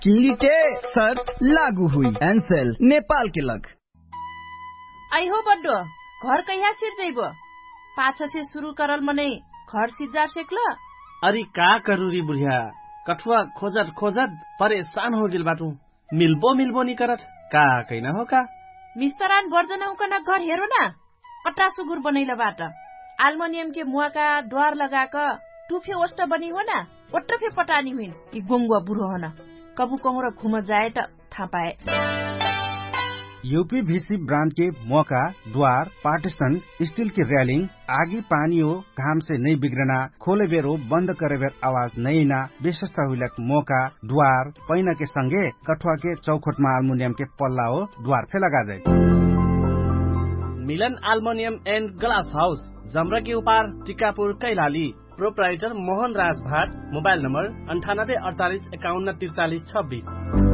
किलिटे शर्त लागू हुई। एनसेल नेपाल के लग आई हो बड्डो घर कहिया सिर जइबो पाछा से शुरू करल मने घर सिजार सेकल। अरे का करू री बुढ़िया कठुआ खोजत खोजत परेशान हो गेल बाटू मिल्बो नी करत का कैना हो का मिस्तरान वर्जना उकना घर हेरो ना कट्रा सुगुर बनैला बाट आल्मुनियम के मुआ का द्वार लगाक टुफे ओस्ट बनी हो ना ओट्रफे पटानी हुइन कि गोंगुआ बुढो हो ना कबू कहूँ र घुम जाए त थाहा पाए। यूपीवीसी ब्रांड के मौका द्वार पार्टीशन स्टील की रेलिंग आगी पानी हो घाम से नहीं बिगड़ना खोले बेर हो बंद करे बेर आवाज नहीं ना विशेषता हुई मौका द्वार पैना के संगे कठुआ के चौखट में अल्मुनियम के पल्ला हो द्वार फे लगा जाए। मिलन अल्मुनियम एंड ग्लास हाउस जमरा के उपार टिकापुर कैलाली प्रोप्राइटर मोहन राज भाट मोबाइल नंबर 9848514326।